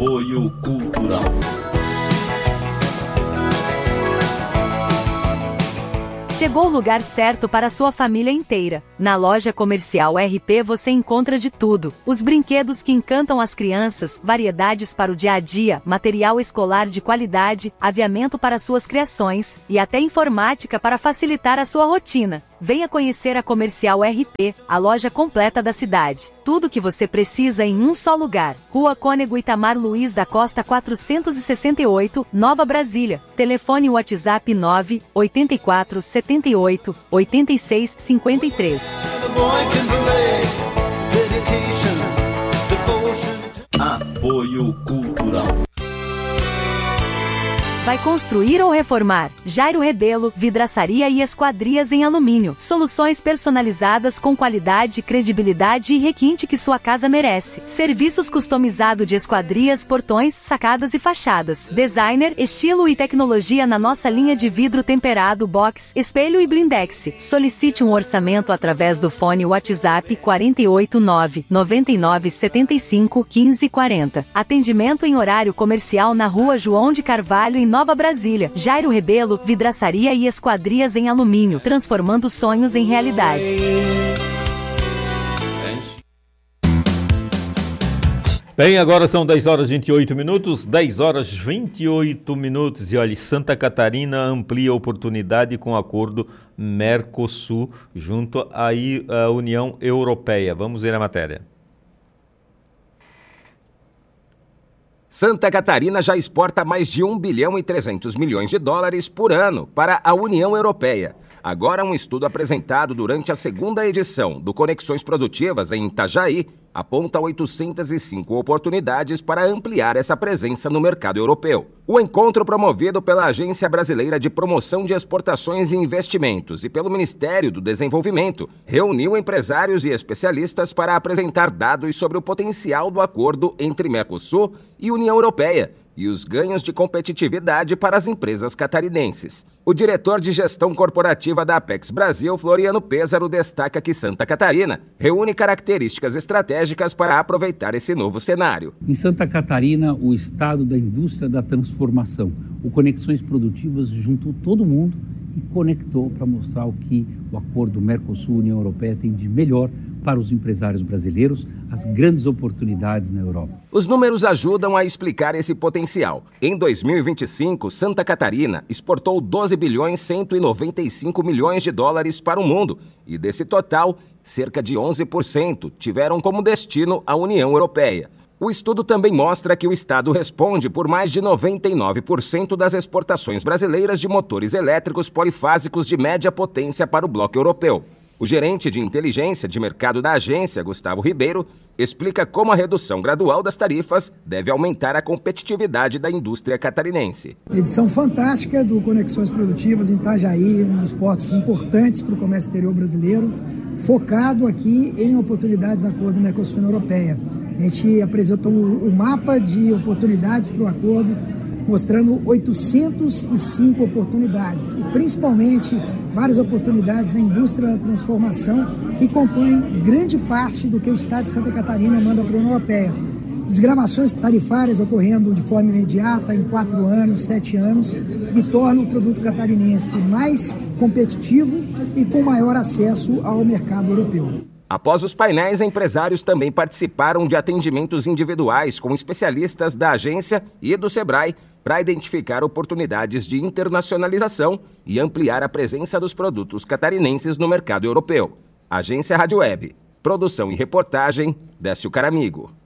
Apoio Cultural. Chegou o lugar certo para a sua família inteira. Na loja comercial RP você encontra de tudo. Os brinquedos que encantam as crianças, variedades para o dia a dia, material escolar de qualidade, aviamento para suas criações e até informática para facilitar a sua rotina. Venha conhecer a Comercial RP, a loja completa da cidade. Tudo o que você precisa em um só lugar. Rua Cônego Itamar Luiz da Costa 468, Nova Brasília. Telefone WhatsApp 984 78 86 53. Apoio Cultural. Vai construir ou reformar? Jairo Rebelo, vidraçaria e esquadrias em alumínio. Soluções personalizadas com qualidade, credibilidade e requinte que sua casa merece. Serviços customizado de esquadrias, portões, sacadas e fachadas. Designer, estilo e tecnologia na nossa linha de vidro temperado, box, espelho e blindex. Solicite um orçamento através do fone WhatsApp 489 99 75 15 40. Atendimento em horário comercial na Rua João de Carvalho, em Nova Brasília. Jairo Rebelo, vidraçaria e esquadrias em alumínio, transformando sonhos em realidade. Bem, agora são 10 horas e 28 minutos, 10 horas e 28 minutos. E olha, Santa Catarina amplia oportunidade com o acordo Mercosul junto à União Europeia. Vamos ver a matéria. Santa Catarina já exporta mais de 1 bilhão e 300 milhões de dólares por ano para a União Europeia. Agora, um estudo apresentado durante a segunda edição do Conexões Produtivas em Itajaí aponta 805 oportunidades para ampliar essa presença no mercado europeu. O encontro, promovido pela Agência Brasileira de Promoção de Exportações e Investimentos e pelo Ministério do Desenvolvimento, reuniu empresários e especialistas para apresentar dados sobre o potencial do acordo entre Mercosul e União Europeia e os ganhos de competitividade para as empresas catarinenses. O diretor de gestão corporativa da Apex Brasil, Floriano Pêsaro, destaca que Santa Catarina reúne características estratégicas para aproveitar esse novo cenário. Em Santa Catarina, o estado da indústria da transformação, o Conexões Produtivas juntou todo mundo e conectou para mostrar o que o acordo Mercosul-União Europeia tem de melhor para os empresários brasileiros, as grandes oportunidades na Europa. Os números ajudam a explicar esse potencial. Em 2025, Santa Catarina exportou 12 bilhões 195 milhões de dólares para o mundo e desse total, cerca de 11% tiveram como destino a União Europeia. O estudo também mostra que o Estado responde por mais de 99% das exportações brasileiras de motores elétricos polifásicos de média potência para o bloco europeu. O gerente de inteligência de mercado da agência, Gustavo Ribeiro, explica como a redução gradual das tarifas deve aumentar a competitividade da indústria catarinense. Edição fantástica do Conexões Produtivas em Itajaí, um dos portos importantes para o comércio exterior brasileiro, focado aqui em oportunidades do acordo Mercosul Europeia. A gente apresentou um mapa de oportunidades para o acordo, mostrando 805 oportunidades, e principalmente várias oportunidades na indústria da transformação que compõem grande parte do que o Estado de Santa Catarina manda para a União Europeia. Desgravações tarifárias ocorrendo de forma imediata em 4 anos, 7 anos, que tornam o produto catarinense mais competitivo e com maior acesso ao mercado europeu. Após os painéis, empresários também participaram de atendimentos individuais com especialistas da agência e do Sebrae para identificar oportunidades de internacionalização e ampliar a presença dos produtos catarinenses no mercado europeu. Agência Rádio Web. Produção e reportagem, Décio Caramigo.